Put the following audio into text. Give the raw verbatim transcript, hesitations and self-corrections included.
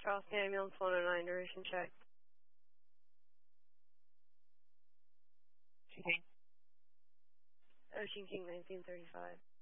Charleston ambulance one oh nine, duration check. Speaking. Ocean King nineteen thirty-five.